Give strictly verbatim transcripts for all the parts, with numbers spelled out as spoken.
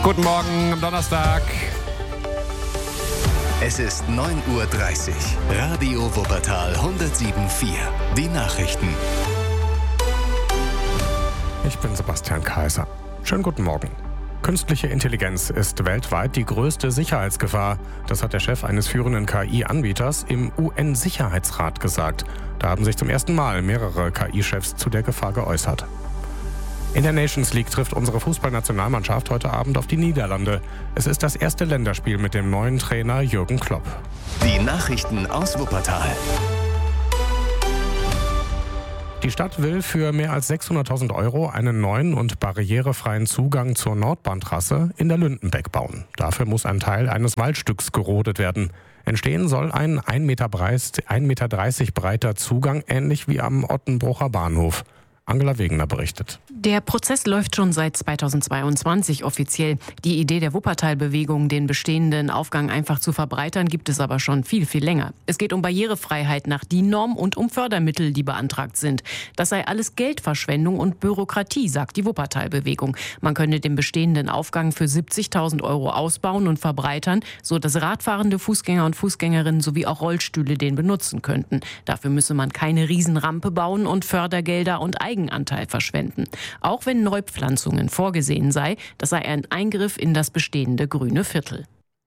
Guten Morgen am Donnerstag. Es ist neun Uhr dreißig. Radio Wuppertal hundertsieben Komma vier. Die Nachrichten. Ich bin Sebastian Kaiser. Schönen guten Morgen. Künstliche Intelligenz ist weltweit die größte Sicherheitsgefahr. Das hat der Chef eines führenden K I-Anbieters im U N-Sicherheitsrat gesagt. Da haben sich zum ersten Mal mehrere K I-Chefs zu der Gefahr geäußert. In der Nations League trifft unsere Fußballnationalmannschaft heute Abend auf die Niederlande. Es ist das erste Länderspiel mit dem neuen Trainer Jürgen Klopp. Die Nachrichten aus Wuppertal. Die Stadt will für mehr als sechshunderttausend Euro einen neuen und barrierefreien Zugang zur Nordbahntrasse in der Lündenbeck bauen. Dafür muss ein Teil eines Waldstücks gerodet werden. Entstehen soll ein ein Meter dreißig breiter Zugang, ähnlich wie am Ottenbrucher Bahnhof. Angela Wegener berichtet. Der Prozess läuft schon seit zweitausendzweiundzwanzig offiziell. Die Idee der Wuppertal-Bewegung, den bestehenden Aufgang einfach zu verbreitern, gibt es aber schon viel, viel länger. Es geht um Barrierefreiheit nach D I N-Norm und um Fördermittel, die beantragt sind. Das sei alles Geldverschwendung und Bürokratie, sagt die Wuppertal-Bewegung. Man könne den bestehenden Aufgang für siebzigtausend Euro ausbauen und verbreitern, so dass radfahrende Fußgänger und Fußgängerinnen sowie auch Rollstühle den benutzen könnten. Dafür müsse man keine Riesenrampe bauen und Fördergelder und Eigenanteil verschwenden. Auch wenn Neupflanzungen vorgesehen sei, das sei ein Eingriff in das bestehende grüne Viertel.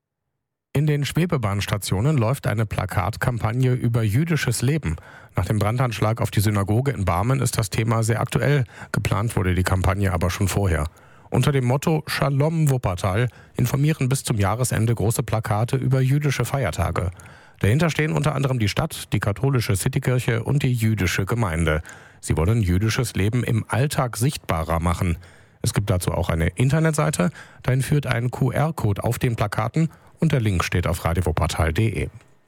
In den Schwebebahnstationen läuft eine Plakatkampagne über jüdisches Leben. Nach dem Brandanschlag auf die Synagoge in Barmen ist das Thema sehr aktuell. Geplant wurde die Kampagne aber schon vorher. Unter dem Motto Shalom Wuppertal informieren bis zum Jahresende große Plakate über jüdische Feiertage. Dahinter stehen unter anderem die Stadt, die katholische Citykirche und die jüdische Gemeinde. Sie wollen jüdisches Leben im Alltag sichtbarer machen. Es gibt dazu auch eine Internetseite, dahin führt ein Q R-Code auf den Plakaten und der Link steht auf radio wuppertal punkt de.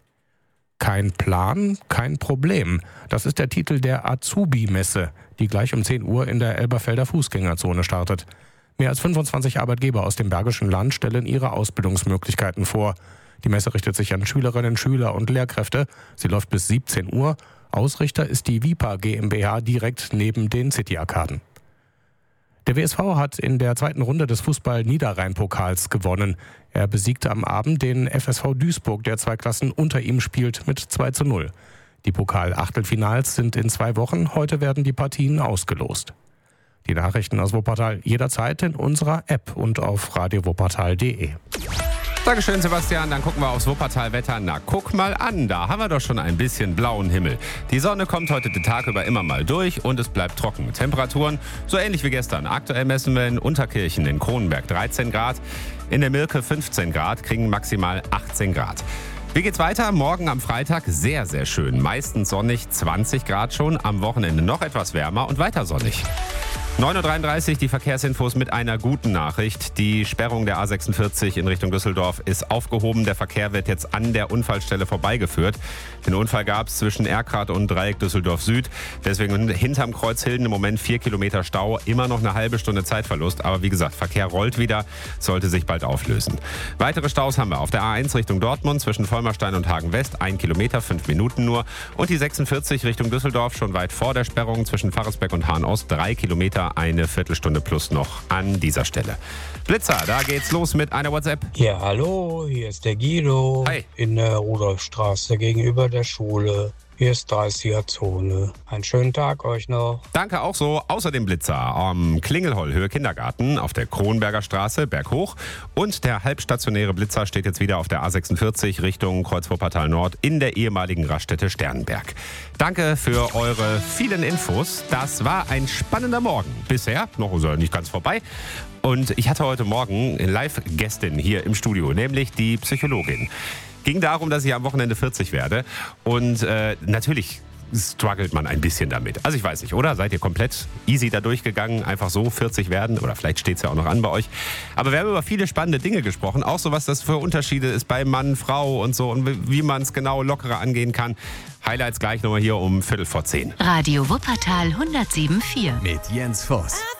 Kein Plan, kein Problem. Das ist der Titel der Azubi-Messe, die gleich um zehn Uhr in der Elberfelder Fußgängerzone startet. Mehr als fünfundzwanzig Arbeitgeber aus dem Bergischen Land stellen ihre Ausbildungsmöglichkeiten vor. Die Messe richtet sich an Schülerinnen, Schüler und Lehrkräfte. Sie läuft bis siebzehn Uhr. Ausrichter ist die Vipa GmbH direkt neben den City-Arkaden. Der W S V hat in der zweiten Runde des Fußball-Niederrhein-Pokals gewonnen. Er besiegte am Abend den F S V Duisburg, der zwei Klassen unter ihm spielt, mit zwei zu null. Die Pokal-Achtelfinals sind in zwei Wochen. Heute werden die Partien ausgelost. Die Nachrichten aus Wuppertal jederzeit in unserer App und auf radio wuppertal punkt de. Dankeschön, Sebastian. Dann gucken wir aufs Wuppertal-Wetter. Na, guck mal an, da haben wir doch schon ein bisschen blauen Himmel. Die Sonne kommt heute den Tag über immer mal durch und es bleibt trocken. Temperaturen so ähnlich wie gestern. Aktuell messen wir in Unterkirchen in Kronenberg dreizehn Grad, in der Milke fünfzehn Grad, kriegen maximal achtzehn Grad. Wie geht's weiter? Morgen am Freitag sehr, sehr schön. Meistens sonnig, zwanzig Grad schon. Am Wochenende noch etwas wärmer und weiter sonnig. neun Uhr dreiunddreißig, die Verkehrsinfos mit einer guten Nachricht. Die Sperrung der A sechsundvierzig in Richtung Düsseldorf ist aufgehoben. Der Verkehr wird jetzt an der Unfallstelle vorbeigeführt. Den Unfall gab es zwischen Erkrath und Dreieck Düsseldorf Süd. Deswegen hinterm Kreuzhilden im Moment vier Kilometer Stau. Immer noch eine halbe Stunde Zeitverlust. Aber wie gesagt, Verkehr rollt wieder, sollte sich bald auflösen. Weitere Staus haben wir auf der A eins Richtung Dortmund zwischen Vollmerstein und Hagen West. Ein Kilometer, fünf Minuten nur. Und die sechsundvierzig Richtung Düsseldorf schon weit vor der Sperrung zwischen Pfarrersberg und Hahn Ost. Drei Kilometer. Eine Viertelstunde plus noch an dieser Stelle. Blitzer, da geht's los mit einer WhatsApp. Ja, hallo, hier ist der Guido. Hi. In der Rudolfstraße gegenüber der Schule. Hier ist dreißiger-Zone. Einen schönen Tag euch noch. Danke auch so. Außerdem Blitzer am Klingelholl Höhe Kindergarten auf der Kronberger Straße berghoch. Und der halbstationäre Blitzer steht jetzt wieder auf der A sechsundvierzig Richtung Kreuz-Wuppertal Nord in der ehemaligen Raststätte Sternberg. Danke für eure vielen Infos. Das war ein spannender Morgen. Bisher, noch ist er nicht ganz vorbei. Und ich hatte heute Morgen eine Live-Gästin hier im Studio, nämlich die Psychologin. Ging darum, dass ich am Wochenende vierzig werde und äh, natürlich struggelt man ein bisschen damit. Also ich weiß nicht, oder? Seid ihr komplett easy da durchgegangen, einfach so vierzig werden? Oder vielleicht steht es ja auch noch an bei euch. Aber wir haben über viele spannende Dinge gesprochen, auch so was das für Unterschiede ist bei Mann, Frau und so und wie man es genau lockerer angehen kann. Highlights gleich nochmal hier um Viertel vor zehn. Radio Wuppertal hundertsieben Komma vier. Mit Jens Voss.